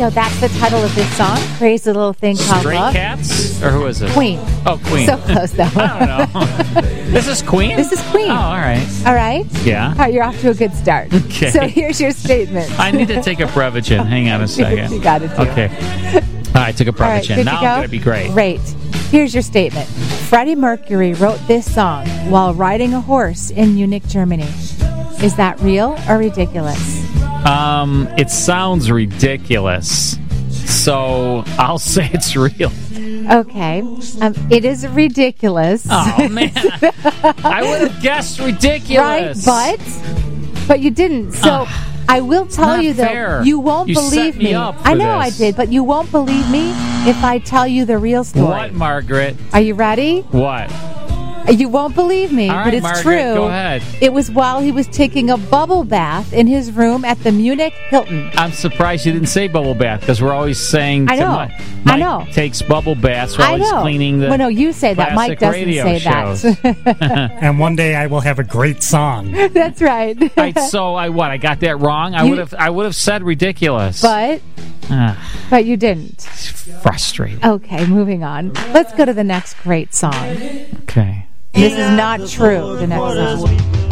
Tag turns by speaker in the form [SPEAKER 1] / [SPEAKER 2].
[SPEAKER 1] So that's the title of this song. Crazy Little Thing Called
[SPEAKER 2] Stray
[SPEAKER 1] Love.
[SPEAKER 2] Cats? Or who is it?
[SPEAKER 1] Queen.
[SPEAKER 2] Oh, Queen.
[SPEAKER 1] So close, though.
[SPEAKER 2] I don't know. This is Queen?
[SPEAKER 1] This is Queen.
[SPEAKER 2] Oh, all right.
[SPEAKER 1] All right?
[SPEAKER 2] Yeah.
[SPEAKER 1] All right, you're off to a good start.
[SPEAKER 2] Okay.
[SPEAKER 1] So here's your statement.
[SPEAKER 2] I need to take a Prevagen. Hang on a second.
[SPEAKER 1] You got it, too.
[SPEAKER 2] Okay. I took a
[SPEAKER 1] All right,
[SPEAKER 2] Prevagen.
[SPEAKER 1] good
[SPEAKER 2] Now
[SPEAKER 1] to go?
[SPEAKER 2] I'm going to be great.
[SPEAKER 1] Great. Here's your statement. Freddie Mercury wrote this song while riding a horse in Munich, Germany. Is that real or ridiculous?
[SPEAKER 2] It sounds ridiculous. So I'll say it's real.
[SPEAKER 1] Okay. It is ridiculous.
[SPEAKER 2] Oh, man. I would have guessed ridiculous.
[SPEAKER 1] Right, but you didn't. So I will tell
[SPEAKER 2] not
[SPEAKER 1] you, though,
[SPEAKER 2] fair.
[SPEAKER 1] you won't
[SPEAKER 2] You
[SPEAKER 1] believe
[SPEAKER 2] set me up for
[SPEAKER 1] I know
[SPEAKER 2] this.
[SPEAKER 1] I did, but you won't believe me if I tell you the real story.
[SPEAKER 2] What, Margaret?
[SPEAKER 1] Are you ready?
[SPEAKER 2] What?
[SPEAKER 1] You won't believe me,
[SPEAKER 2] All right,
[SPEAKER 1] but it's
[SPEAKER 2] Margaret,
[SPEAKER 1] true.
[SPEAKER 2] go ahead.
[SPEAKER 1] It was while he was taking a bubble bath in his room at the Munich Hilton.
[SPEAKER 2] I'm surprised you didn't say bubble bath because we're always saying
[SPEAKER 1] I know.
[SPEAKER 2] Mike
[SPEAKER 1] I know.
[SPEAKER 2] takes bubble baths while
[SPEAKER 1] I
[SPEAKER 2] he's
[SPEAKER 1] know.
[SPEAKER 2] cleaning the
[SPEAKER 1] Well, no, you say that. Mike
[SPEAKER 2] classic
[SPEAKER 1] doesn't
[SPEAKER 2] radio
[SPEAKER 1] say
[SPEAKER 2] shows.
[SPEAKER 1] that.
[SPEAKER 3] And one day I will have a great song.
[SPEAKER 1] That's right.
[SPEAKER 2] So I got that wrong? I would have said ridiculous.
[SPEAKER 1] But you didn't.
[SPEAKER 2] Frustrating.
[SPEAKER 1] Okay, moving on. Let's go to the next great song.
[SPEAKER 2] Okay.
[SPEAKER 1] This is not true, the next song.